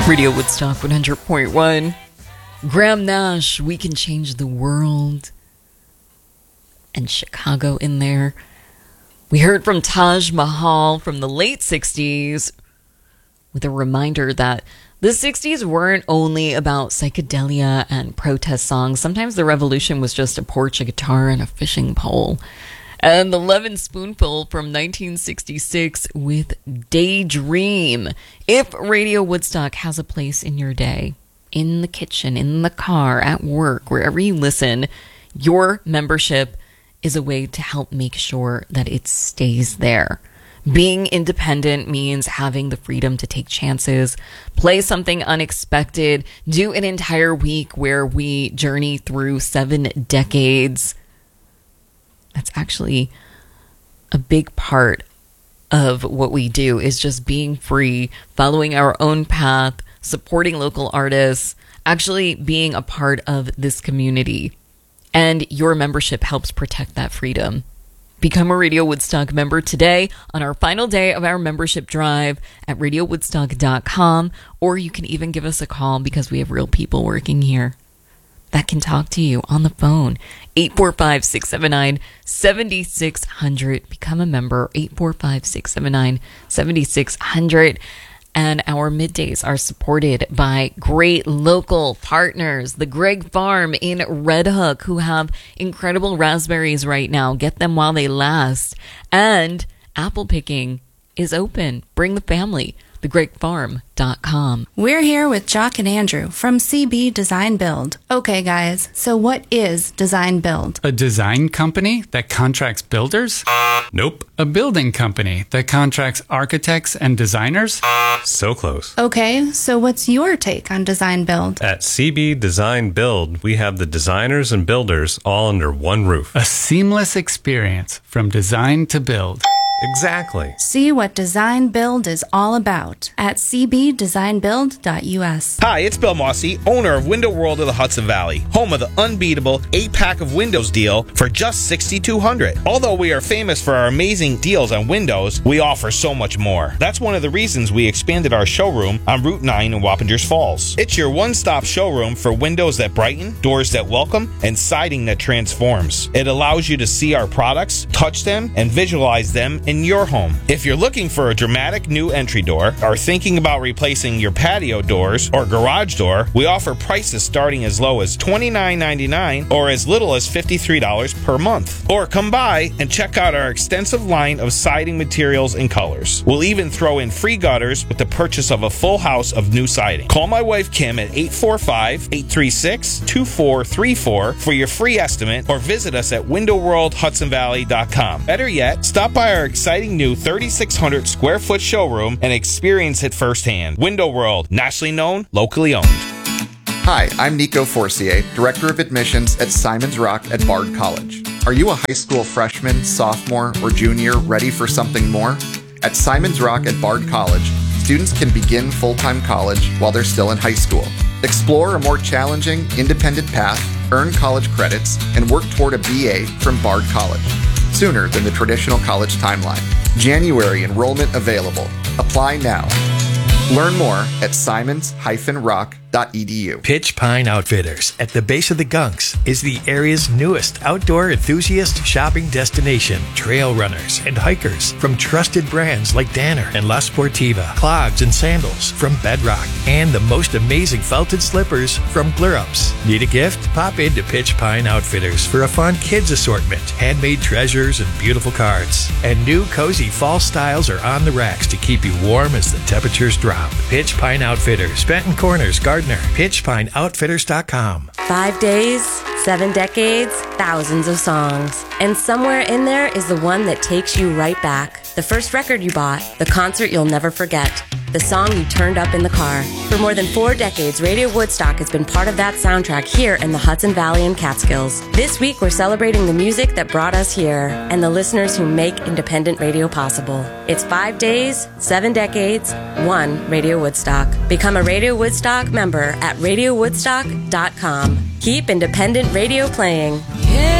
Radio Woodstock 100.1. Graham Nash, We Can Change the World. And Chicago in there. We heard from Taj Mahal from the late 60s with a reminder that the 60s weren't only about psychedelia and protest songs. Sometimes the revolution was just a porch, a guitar, and a fishing pole. And the Levin Spoonful from 1966 with Daydream. If Radio Woodstock has a place in your day, in the kitchen, in the car, at work, wherever you listen, your membership is a way to help make sure that it stays there. Being independent means having the freedom to take chances, play something unexpected, do an entire week where we journey through 7 decades. That's actually a big part of what we do, is just being free, following our own path, supporting local artists, actually being a part of this community. And your membership helps protect that freedom. Become a Radio Woodstock member today on our final day of our membership drive at radiowoodstock.com, or you can even give us a call because we have real people working here that can talk to you on the phone. 845-679-7600. Become a member. 845-679-7600. And our middays are supported by great local partners. The Gregg Farm in Red Hook, who have incredible raspberries right now. Get them while they last. And apple picking is open. Bring the family. TheGreggFarm.com. We're here with Jock and Andrew from CB Design Build. Okay, guys, so what is Design Build? A design company that contracts builders? Nope. A building company that contracts architects and designers? So close. Okay, so what's your take on Design Build? At CB Design Build, we have the designers and builders all under one roof. A seamless experience from design to build. Exactly. See what Design Build is all about at cbdesignbuild.us. Hi, it's Bill Mossy, owner of Window World of the Hudson Valley, home of the unbeatable 8-pack of windows deal for just $6,200. Although we are famous for our amazing deals on windows, we offer so much more. That's one of the reasons we expanded our showroom on Route 9 in Wappingers Falls. It's your one-stop showroom for windows that brighten, doors that welcome, and siding that transforms. It allows you to see our products, touch them, and visualize them in your home. If you're looking for a dramatic new entry door, or thinking about replacing your patio doors or garage door, we offer prices starting as low as $29.99 or as little as $53 per month. Or come by and check out our extensive line of siding materials and colors. We'll even throw in free gutters with the purchase of a full house of new siding. Call my wife Kim at 845-836-2434 for your free estimate, or visit us at windowworldhudsonvalley.com. Better yet, stop by our exciting new 3,600 square foot showroom and experience it firsthand. Window World, nationally known, locally owned. Hi, I'm Nico Forcier, Director of Admissions at Simon's Rock at Bard College. Are you a high school freshman, sophomore, or junior ready for something more? At Simon's Rock at Bard College, students can begin full-time college while they're still in high school. Explore a more challenging, independent path, earn college credits, and work toward a BA from Bard College, sooner than the traditional college timeline. January enrollment available. Apply now. Learn more at simons-rock.edu. Pitch Pine Outfitters at the base of the Gunks is the area's newest outdoor enthusiast shopping destination. Trail runners and hikers from trusted brands like Danner and La Sportiva, clogs and sandals from Bedrock, and the most amazing felted slippers from Glurups. Need a gift? Pop into Pitch Pine Outfitters for a fun kids assortment, handmade treasures and beautiful cards. And new cozy fall styles are on the racks to keep you warm as the temperatures drop. Pitch Pine Outfitters, Benton Corners, Gardner. PitchPineOutfitters.com. 5 days, 7 decades, thousands of songs. And somewhere in there is the one that takes you right back. The first record you bought, the concert you'll never forget, the song you turned up in the car. For more than 4 decades, Radio Woodstock has been part of that soundtrack here in the Hudson Valley and Catskills. This week, we're celebrating the music that brought us here and the listeners who make independent radio possible. It's 5 days, 7 decades, 1 Radio Woodstock. Become a Radio Woodstock member at radiowoodstock.com. Keep independent radio playing.